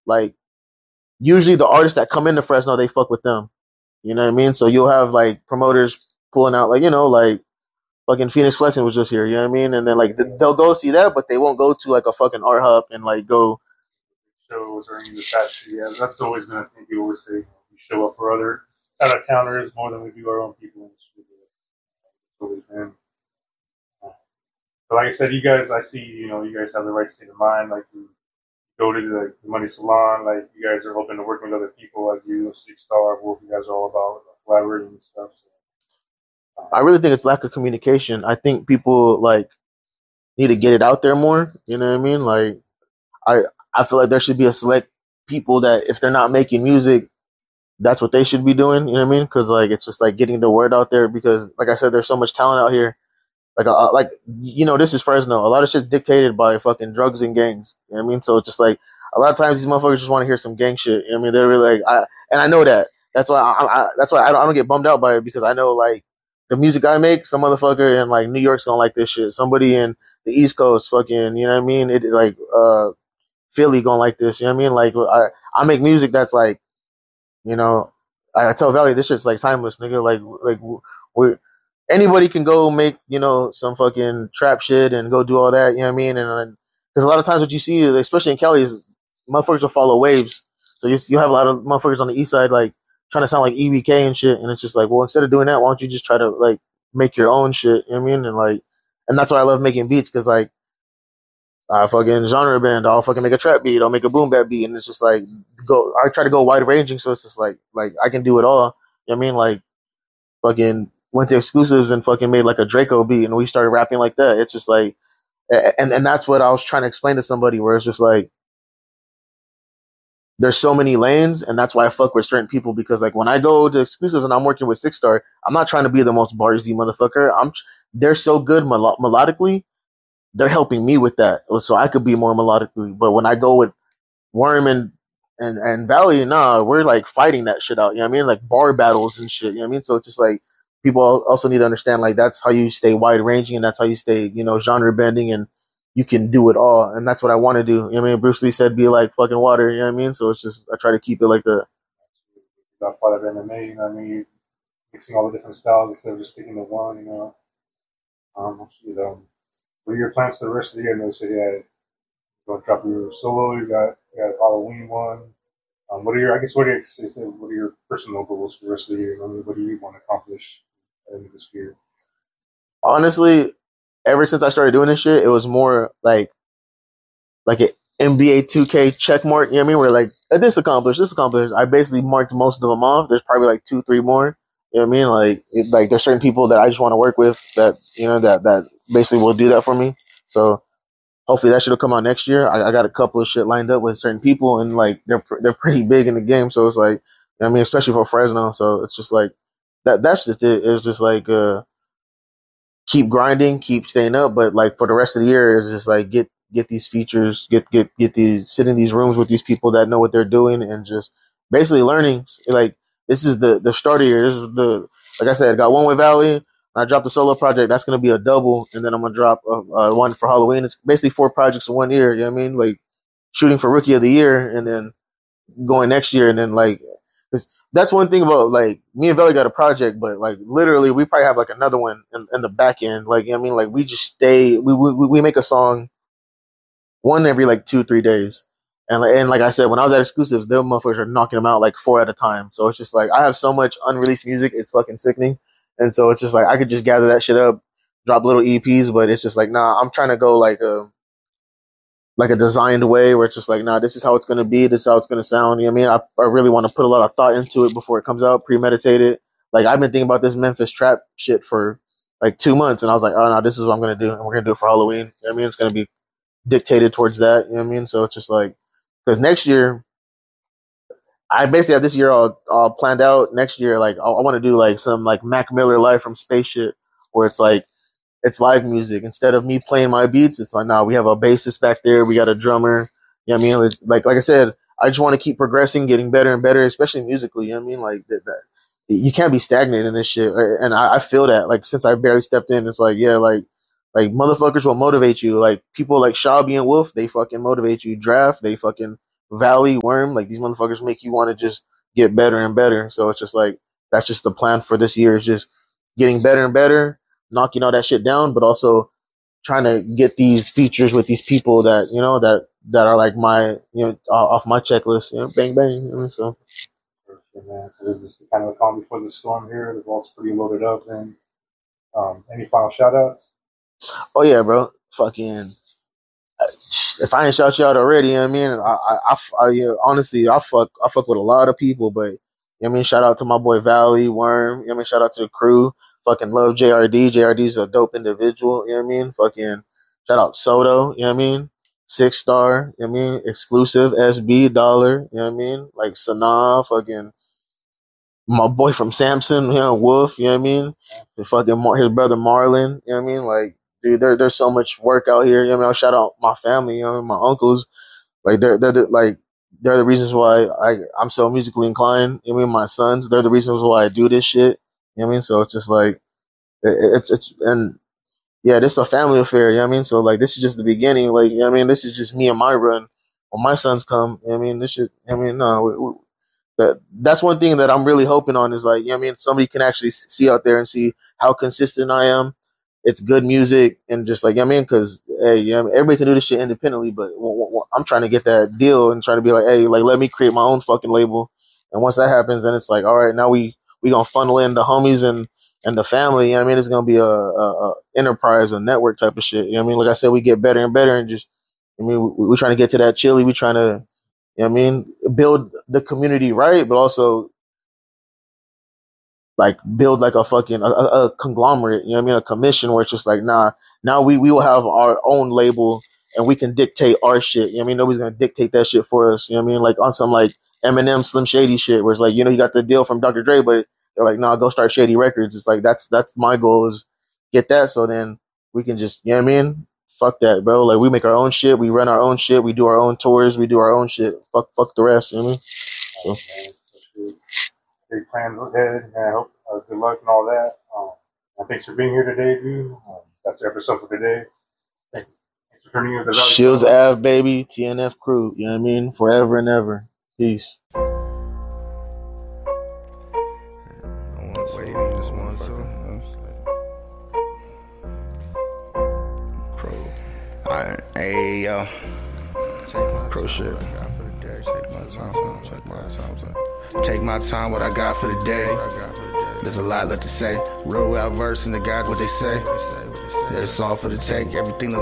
like usually the artists that come into Fresno, they fuck with them. You know what I mean? So you'll have like promoters pulling out, like, like fucking Phoenix Flexing was just here. You know what I mean? And then like they'll go see that, but they won't go to like a fucking art hub and like go shows or any of the fast shit. Yeah, that's always been a thing people always say. We show up for other out of towners more than we do our own people in the street. It's always been. But like I said, you guys, I see, you guys have the right state of mind. Like you go to the Money Salon, like you guys are open to working with other people, like you, Six Star, Wolf. You guys are all about collaborating and stuff. So, I really think it's lack of communication. I think people like need to get it out there more. You know what I mean? Like I I feel like there should be a select people that if they're not making music, that's what they should be doing. You know what I mean? Because like it's just like getting the word out there. Because like I said, there's so much talent out here. Like this is Fresno. A lot of shit's dictated by fucking drugs and gangs. You know what I mean? So it's just like a lot of times these motherfuckers just want to hear some gang shit. You know what I mean? They're really like, and I know that. That's why I don't get bummed out by it because I know like the music I make, some motherfucker in like New York's gonna like this shit. Somebody in the East Coast, fucking, you know what I mean? It like Philly gonna like this. You know what I mean? Like I make music that's like, you know, I tell Valley this shit's like timeless, nigga. Like we anybody can go make some fucking trap shit and go do all that. You know what I mean? And because a lot of times what you see, especially in Cali, is motherfuckers will follow waves. So you have a lot of motherfuckers on the east side like trying to sound like EBK and shit, and it's just like, well, instead of doing that, why don't you just try to like make your own shit? You know what I mean? And that's why I love making beats because like I fucking genre band, I'll fucking make a trap beat, I'll make a boom bap beat, and it's just like I try to go wide ranging, so it's just like I can do it all. You know what I mean? Like fucking went to exclusives and fucking made like a Draco beat, and we started rapping like that. It's just like, and that's what I was trying to explain to somebody, where it's just like there's so many lanes, and that's why I fuck with certain people because like when I go to exclusives and I'm working with Six Star, I'm not trying to be the most barsy motherfucker. They're so good melodically, they're helping me with that, so I could be more melodically. But when I go with Worm and Valley, nah, we're like fighting that shit out. You know what I mean? Like bar battles and shit. You know what I mean? So it's just like people also need to understand like that's how you stay wide ranging and that's how you stay, genre bending and you can do it all. And that's what I want to do. You know what I mean? Bruce Lee said be like fucking water, you know what I mean? So it's just I try to keep it like that. got part of MMA, you know what I mean? Mixing all the different styles instead of just sticking to one, what are your plans for the rest of the year? I know you said you're going to drop your solo, you got a Halloween one. What are your personal goals for the rest of the year? I mean, what do you want to accomplish at the end of this year? Honestly, ever since I started doing this shit, it was more like an NBA 2K check mark. You know what I mean? Where like this accomplished, this accomplished. I basically marked most of them off. There's probably like 2, 3 more. You know what I mean? Like there's certain people that I just want to work with that that basically will do that for me. So hopefully that shit will come out next year. I got a couple of shit lined up with certain people, and like they're pretty big in the game. So it's like, you know what I mean, especially for Fresno. So it's just like that's just it. It's just like keep grinding, keep staying up. But like for the rest of the year, it's just like get these features, get these sit in these rooms with these people that know what they're doing, and just basically learning. Like this is the start of the year. This is like I said, I got one with Valley. I dropped a solo project. That's going to be a double. And then I'm going to drop one for Halloween. It's basically 4 projects in 1 year. You know what I mean? Like shooting for Rookie of the Year and then going next year. And then like, that's one thing about like me and Valley got a project, but like literally we probably have like another one in the back end. Like, you know what I mean? Like we just we make a song one every like 2, 3 days. And like I said, when I was at exclusives, them motherfuckers are knocking them out like 4 at a time. So it's just like I have so much unreleased music, it's fucking sickening. And so it's just like I could just gather that shit up, drop little EPs, but it's just like nah, I'm trying to go like a designed way where it's just like nah, this is how it's gonna be, this is how it's gonna sound. You know what I mean? I really want to put a lot of thought into it before it comes out, premeditated. Like I've been thinking about this Memphis trap shit for like 2 months, and I was like, oh no, this is what I'm gonna do, and we're gonna do it for Halloween. You know what I mean? It's gonna be dictated towards that. You know what I mean? So it's just like because next year I basically have this year all planned out. Next year, like I want to do like some like Mac Miller live from space shit, where it's like it's live music instead of me playing my beats. It's like nah, we have a bassist back there, we got a drummer. You know what I mean? It's like I said, I just want to keep progressing, getting better and better, especially musically. You know what I mean? Like that you can't be stagnant in this shit, and I feel that like since I barely stepped in, it's like yeah, like motherfuckers will motivate you. Like people like Shabby and Wolf, they fucking motivate you. Draft, they fucking Valley, Worm, like these motherfuckers make you want to just get better and better. So it's just like that's just the plan for this year is just getting better and better, knocking all that shit down, but also trying to get these features with these people that that are like my off my checklist. Bang bang. So. Perfect, man. So this is kind of a calm before the storm here. The vault's pretty loaded up. And any final shout outs? Oh yeah, bro. Fucking. If I ain't shout you out already, you know what I mean, honestly, I fuck with a lot of people, but you know what I mean, shout out to my boy Valley, Worm, you know what I mean, shout out to the crew, fucking love JRD. JRD's a dope individual, you know what I mean, fucking shout out Soto, you know what I mean, 6 star, you know what I mean, exclusive SB dollar, you know what I mean, like Sanaa, fucking my boy from Samson, Wolf, you know what I mean, his brother Marlon, you know what I mean, like. Dude, there's so much work out here. You know what I mean? I'll shout out my family, you know, my uncles. Like they're the reasons why I'm so musically inclined. You know what I mean? My sons, they're the reasons why I do this shit. You know what I mean? So it's just like it's and yeah, this is a family affair, you know what I mean? So like this is just the beginning. Like, you know what I mean, this is just me and my run. When my sons come, you know what I mean, this shit that's one thing that I'm really hoping on is like, you know what I mean, somebody can actually see out there and see how consistent I am. It's good music and just like, you know what I mean, because hey, you know, everybody can do this shit independently, but I'm trying to get that deal and try to be like, hey, like let me create my own fucking label. And once that happens, then it's like, all right, now we gonna funnel in the homies and the family. You know what I mean? It's gonna be a enterprise, a network type of shit. You know what I mean? Like I said, we get better and better, and just I mean, we trying to get to that Chili. We trying to, you know what I mean, build the community right, but also like build like a fucking a conglomerate, you know what I mean, a commission where it's just like, now we will have our own label and we can dictate our shit. You know what I mean? Nobody's gonna dictate that shit for us. You know what I mean? Like on some like Eminem Slim Shady shit where it's like, you got the deal from Dr. Dre, but they're like, nah, go start Shady Records. It's like that's my goal is get that so then we can just, you know what I mean? Fuck that, bro. Like we make our own shit, we run our own shit, we do our own tours, we do our own shit. Fuck the rest, you know what I mean? So. Big plans ahead, and I hope good luck and all that. And thanks for being here today, dude. That's the episode for today. Thanks for turning into the Valley Shields Ave, baby, TNF crew. You know what I mean? Forever and ever. Peace. Hey yo, Crow shit. Take my time, what I got for the day. There's a lot left to say. Real well versed in the guys, what they say. There's a song for the take, everything the